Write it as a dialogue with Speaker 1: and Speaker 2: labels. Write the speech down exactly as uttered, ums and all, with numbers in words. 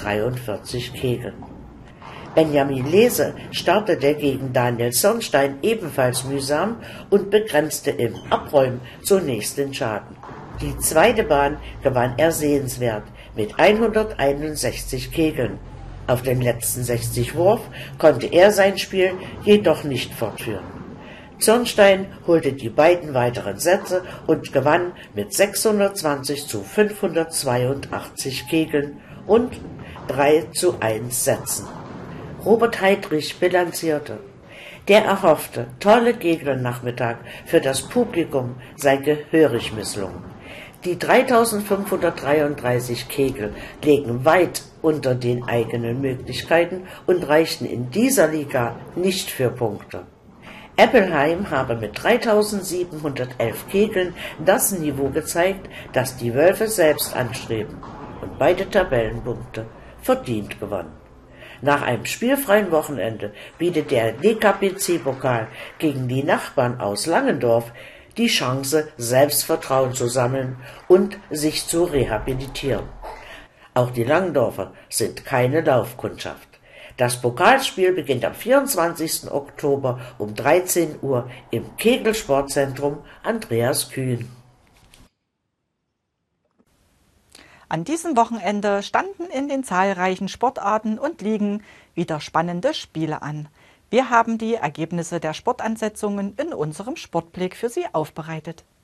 Speaker 1: fünfhundertdreiundvierzig Kegel. Benjamin Lese startete gegen Daniel Sonnstein ebenfalls mühsam und begrenzte im Abräumen zunächst den Schaden. Die zweite Bahn gewann er sehenswert mit hunderteinundsechzig Kegeln. Auf den letzten sechzig Wurf konnte er sein Spiel jedoch nicht fortführen. Sonnstein holte die beiden weiteren Sätze und gewann mit sechshundertzwanzig zu fünfhundertzweiundachtzig Kegeln und drei zu eins Sätzen. Robert Heidrich bilanzierte: Der erhoffte, tolle Kegelnachmittag für das Publikum sei gehörig misslungen. Die dreitausendfünfhundertdreiunddreißig Kegel legen weit unter den eigenen Möglichkeiten und reichten in dieser Liga nicht für Punkte. Eppelheim habe mit dreitausendsiebenhundertelf Kegeln das Niveau gezeigt, das die Wölfe selbst anstreben, und beide Tabellenpunkte verdient gewonnen. Nach einem spielfreien Wochenende bietet der D K P C-Pokal gegen die Nachbarn aus Langendorf die Chance, Selbstvertrauen zu sammeln und sich zu rehabilitieren. Auch die Langendorfer sind keine Laufkundschaft. Das Pokalspiel beginnt am vierundzwanzigsten Oktober um dreizehn Uhr im Kegelsportzentrum Andreas Kühn.
Speaker 2: An diesem Wochenende standen in den zahlreichen Sportarten und Ligen wieder spannende Spiele an. Wir haben die Ergebnisse der Sportansetzungen in unserem Sportblick für Sie aufbereitet.